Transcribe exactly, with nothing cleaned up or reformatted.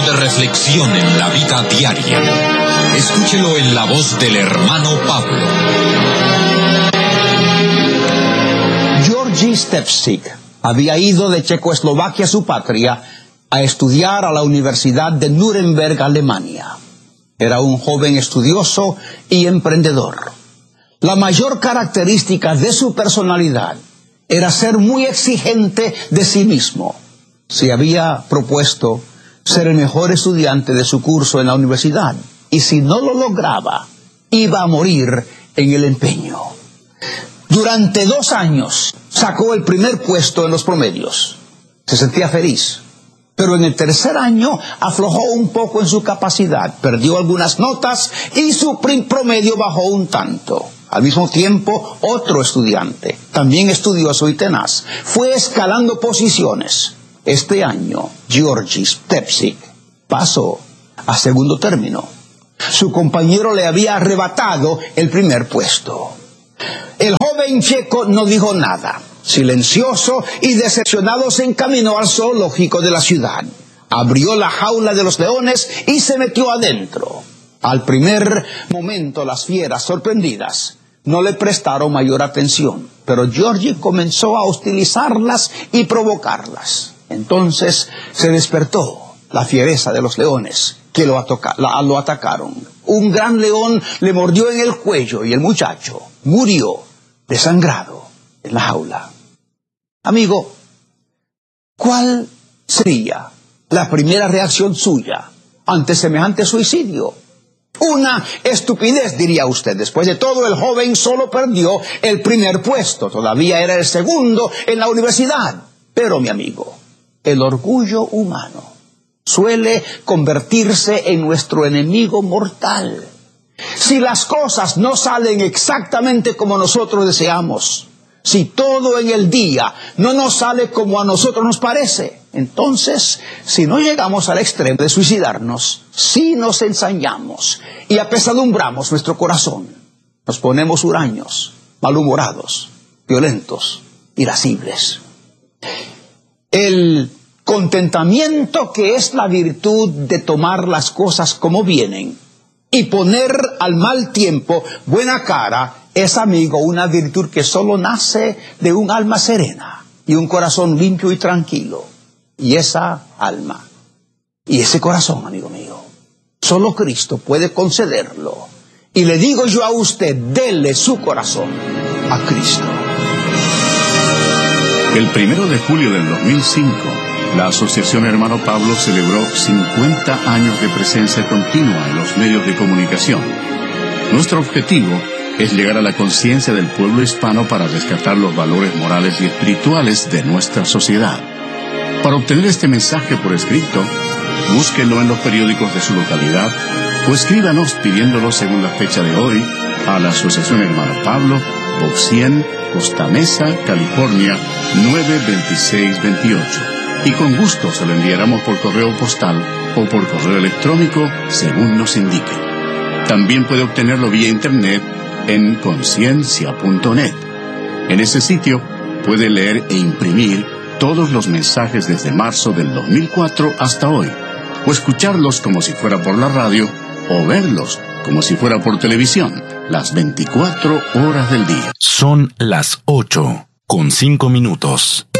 de reflexión en la vida diaria. Escúchelo en la voz del hermano Pablo. Georgi Stepsik había ido de Checoslovaquia, su patria, a estudiar a la Universidad de Nuremberg, Alemania. Era un joven estudioso y emprendedor. La mayor característica de su personalidad era ser muy exigente de sí mismo. Se había propuesto ser el mejor estudiante de su curso en la universidad, y si no lo lograba, iba a morir en el empeño. Durante dos años sacó el primer puesto en los promedios. Se sentía feliz. Pero en el tercer año aflojó un poco en su capacidad, perdió algunas notas y su promedio bajó un tanto. Al mismo tiempo, otro estudiante, también estudioso y tenaz, fue escalando posiciones. Este año, Georgi Stepsik pasó a segundo término. Su compañero le había arrebatado el primer puesto. El joven checo no dijo nada. Silencioso y decepcionado se encaminó al zoológico de la ciudad. Abrió la jaula de los leones y se metió adentro. Al primer momento las fieras, sorprendidas, no le prestaron mayor atención, pero Georgi comenzó a hostilizarlas y provocarlas. Entonces se despertó la fiereza de los leones que lo, atoca- la- lo atacaron. Un gran león le mordió en el cuello y el muchacho murió desangrado en la jaula. Amigo, ¿cuál sería la primera reacción suya ante semejante suicidio? Una estupidez, diría usted. Después de todo, el joven solo perdió el primer puesto. Todavía era el segundo en la universidad. Pero, mi amigo, el orgullo humano suele convertirse en nuestro enemigo mortal. Si las cosas no salen exactamente como nosotros deseamos, si todo en el día no nos sale como a nosotros nos parece, entonces, si no llegamos al extremo de suicidarnos, si nos ensañamos y apesadumbramos nuestro corazón, nos ponemos huraños, malhumorados, violentos, irascibles. El contentamiento, que es la virtud de tomar las cosas como vienen y poner al mal tiempo buena cara, es, amigo, una virtud que solo nace de un alma serena y un corazón limpio y tranquilo. Y esa alma y ese corazón, amigo mío, solo Cristo puede concederlo. Y le digo yo a usted, dele su corazón a Cristo. El primero de julio del dos mil cinco, la Asociación Hermano Pablo celebró cincuenta años de presencia continua en los medios de comunicación. Nuestro objetivo es llegar a la conciencia del pueblo hispano para rescatar los valores morales y espirituales de nuestra sociedad. Para obtener este mensaje por escrito, búsquelo en los periódicos de su localidad o escríbanos pidiéndolo según la fecha de hoy a la Asociación Hermano Pablo, Box cien, Costa Mesa, California, nueve veintiséis veintiocho. Y con gusto se lo enviaremos por correo postal o por correo electrónico según nos indique. También puede obtenerlo vía internet en conciencia punto net. En ese sitio puede leer e imprimir todos los mensajes desde marzo del dos mil cuatro hasta hoy, o escucharlos como si fuera por la radio, o verlos como si fuera por televisión, las veinticuatro horas del día. Son las ocho con cinco minutos.